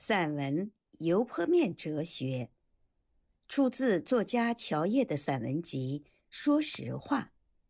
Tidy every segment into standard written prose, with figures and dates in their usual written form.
散文《油泼面哲学》出自作家乔叶的散文集《说实话》。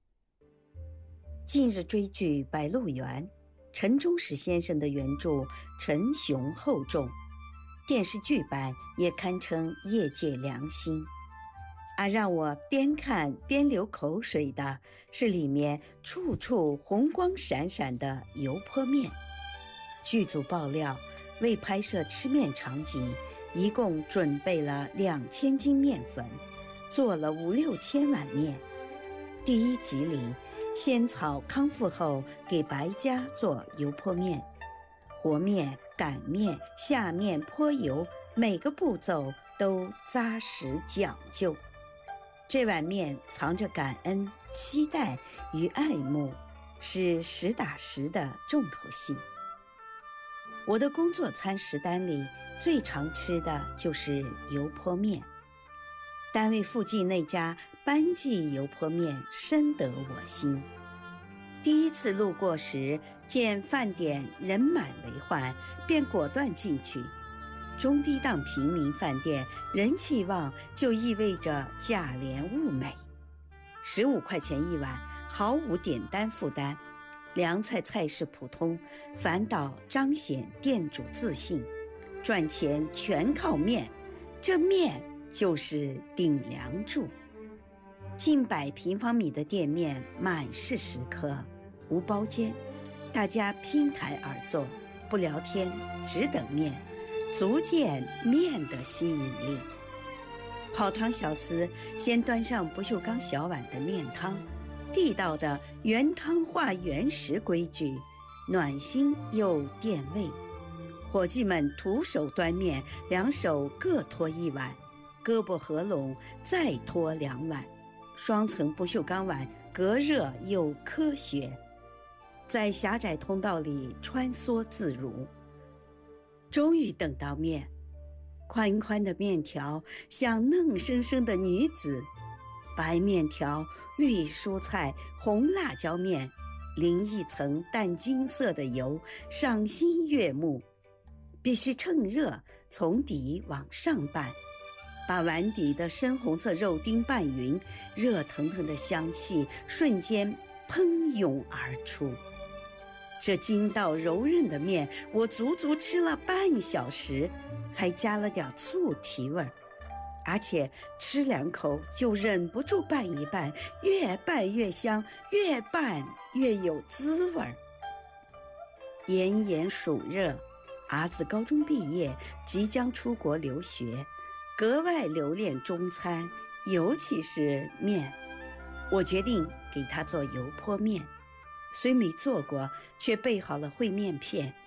近日追剧《白鹿原》，陈忠实先生的原著沉雄厚重，电视剧版也堪称业界良心。而让我边看边流口水的是里面处处红光闪闪的油泼面。剧组爆料，为拍摄吃面场景，一共准备了2000斤面粉，做了5、6千碗面。第一集里，仙草康复后给白家做油泼面，和面、擀面、下面、泼油，每个步骤都扎实讲究。这碗面藏着感恩、期待与爱慕，是实打实的重头戏。我的工作餐食单里最常吃的就是油泼面，单位附近那家班记油泼面深得我心。第一次路过时，见饭点人满为患，便果断进去。中低档平民饭店人气旺，就意味着价廉物美。15块钱一碗，毫无点单负担，凉菜菜式普通，反倒彰显店主自信。赚钱全靠面，这面就是顶梁柱。近100平方米的店面满是食客，无包间，大家拼台而坐，不聊天，只等面，足见面的吸引力。跑堂小厮先端上不锈钢小碗的面汤，地道的原汤化原食规矩，暖心又垫胃。伙计们徒手端面，2手各托1碗，胳膊合拢再托2碗，双层不锈钢碗隔热又科学，在狭窄通道里穿梭自如。终于等到面，宽宽的面条像嫩生生的女子，白面条、绿蔬菜、红辣椒面，淋一层淡金色的油，赏心悦目。必须趁热从底往上拌，把碗底的深红色肉丁拌匀，热腾腾的香气瞬间喷涌而出。这筋道柔韧的面，我足足吃了半小时，还加了点醋提味儿，而且吃2口就忍不住拌一拌，越拌越香，越拌越有滋味儿。炎炎暑热，儿子高中毕业，即将出国留学，格外留恋中餐，尤其是面。我决定给他做油泼面，虽没做过，却备好了烩面片，